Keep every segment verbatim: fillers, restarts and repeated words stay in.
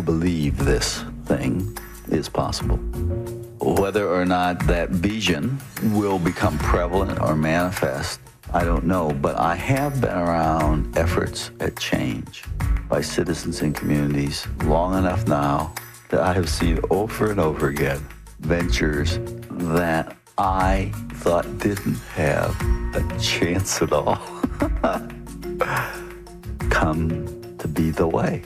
believe this thing is possible. Whether or not that vision will become prevalent or manifest, I don't know, but I have been around efforts at change by citizens and communities long enough now that I have seen over and over again ventures that I thought didn't have a chance at all come to be the way.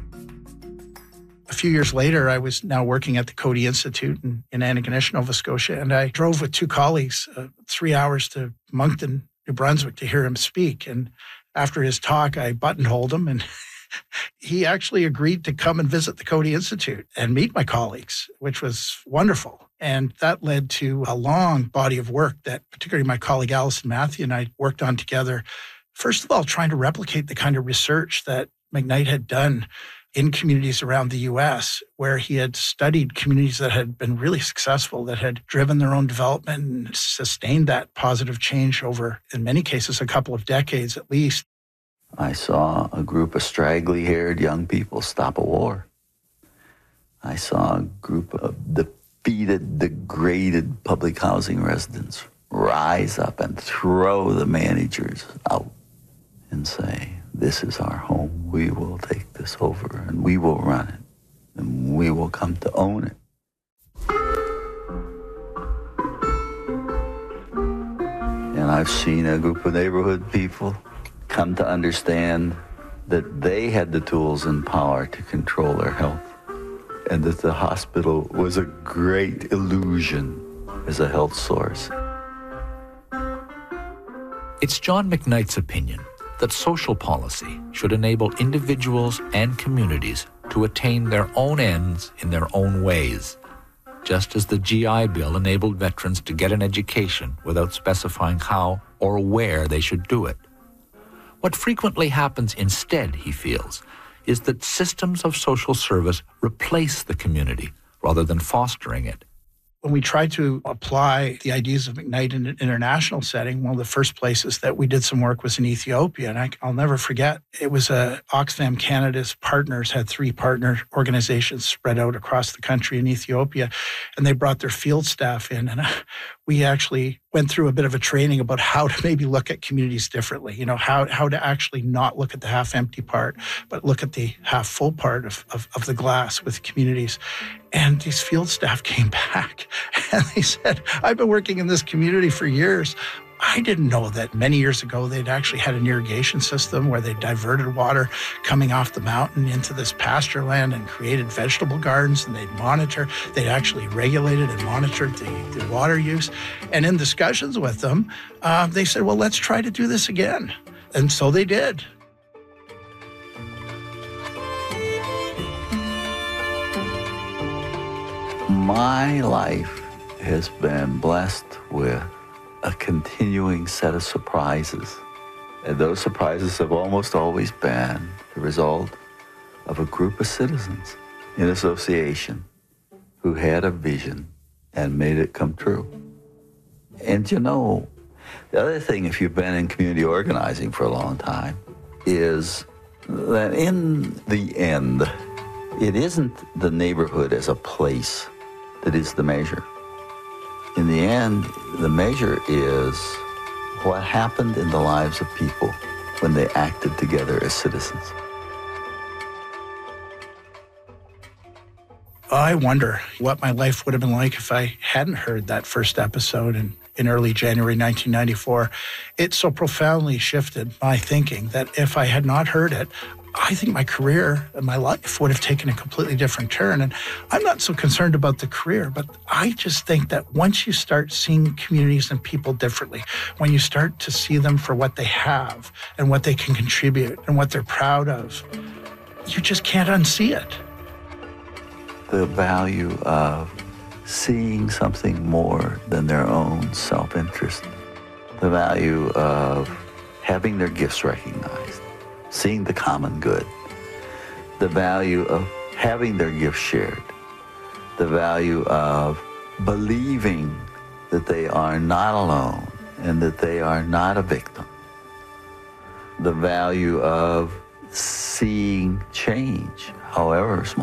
A few years later, I was now working at the Coady Institute in, in Antigonish, Nova Scotia, and I drove with two colleagues uh, three hours to Moncton, New Brunswick to hear him speak. And after his talk, I buttonholed him, and he actually agreed to come and visit the Coady Institute and meet my colleagues, which was wonderful. And that led to a long body of work that particularly my colleague Alison Matthew and I worked on together. First of all, trying to replicate the kind of research that McKnight had done in communities around the U S, where he had studied communities that had been really successful, that had driven their own development and sustained that positive change over, in many cases, a couple of decades at least. I saw a group of straggly-haired young people stop a war. I saw a group of defeated, degraded public housing residents rise up and throw the managers out and say, "This is our home. We will take this over, and we will run it, and we will come to own it." And I've seen a group of neighborhood people come to understand that they had the tools and power to control their health, and that the hospital was a great illusion as a health source. It's John McKnight's opinion that social policy should enable individuals and communities to attain their own ends in their own ways, just as the G I Bill enabled veterans to get an education without specifying how or where they should do it. What frequently happens instead, he feels, is that systems of social service replace the community rather than fostering it. When we tried to apply the ideas of McKnight in an international setting, one of the first places that we did some work was in Ethiopia. And I, I'll never forget, it was a Oxfam Canada's partners had three partner organizations spread out across the country in Ethiopia, and they brought their field staff in. And we actually went through a bit of a training about how to maybe look at communities differently, you know, how how to actually not look at the half-empty part, but look at the half-full part of, of, of the glass with communities. And these field staff came back and they said, "I've been working in this community for years. I didn't know that many years ago they'd actually had an irrigation system where they diverted water coming off the mountain into this pasture land and created vegetable gardens, and they'd monitor, they'd actually regulated and monitored the, the water use." And in discussions with them, uh, they said, "Well, let's try to do this again." And so they did. My life has been blessed with a continuing set of surprises. And those surprises have almost always been the result of a group of citizens in association who had a vision and made it come true. And you know, the other thing, if you've been in community organizing for a long time, is that in the end, it isn't the neighborhood as a place that is the measure. In the end, the measure is what happened in the lives of people when they acted together as citizens. I wonder what my life would have been like if I hadn't heard that first episode in, in early January nineteen ninety-four. It so profoundly shifted my thinking that if I had not heard it, I think my career and my life would have taken a completely different turn. And I'm not so concerned about the career, but I just think that once you start seeing communities and people differently, when you start to see them for what they have and what they can contribute and what they're proud of, you just can't unsee it. The value of seeing something more than their own self-interest, the value of having their gifts recognized, seeing the common good, the value of having their gifts shared, the value of believing that they are not alone and that they are not a victim, the value of seeing change, however small.